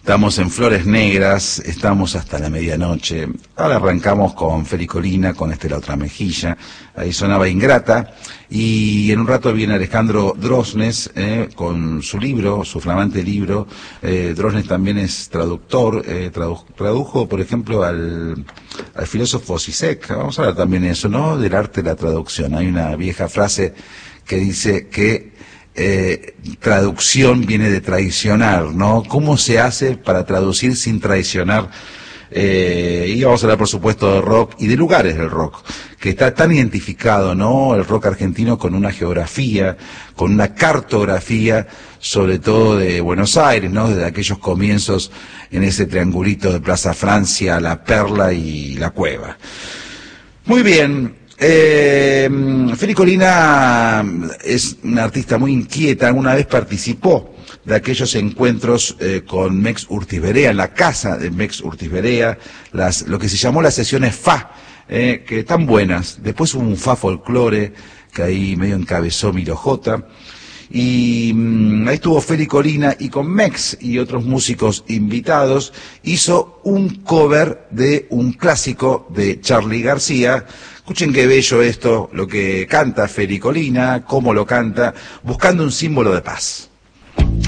Estamos en Flores Negras, estamos hasta la medianoche. Ahora arrancamos con Feli Colina, con La Otra Mejilla. Ahí sonaba Ingrata. Y en un rato viene Alejandro Drosnes con su libro, su flamante libro. Drosnes también es traductor, tradujo, por ejemplo, al filósofo Zizek. Vamos a hablar también de eso, ¿no? Del arte de la traducción. Hay una vieja frase que dice que traducción viene de traicionar, ¿no? ¿Cómo se hace para traducir sin traicionar? Y vamos a hablar, por supuesto, de rock y de lugares del rock, que está tan identificado, ¿no? El rock argentino con una geografía, con una cartografía, sobre todo de Buenos Aires, ¿no? Desde aquellos comienzos en ese triangulito de Plaza Francia, La Perla y La Cueva. Muy bien. Feli Colina es una artista muy inquieta. Alguna vez participó de aquellos encuentros con Mex Urtizberea, en la casa de Mex Urtizberea, lo que se llamó las sesiones FA, que están buenas. Después hubo un FA folclore, que ahí medio encabezó Miro J. Y ahí estuvo Feli Colina, y con Mex y otros músicos invitados hizo un cover de un clásico de Charly García. Escuchen qué bello esto, lo que canta Feli Colina, cómo lo canta, buscando un símbolo de paz.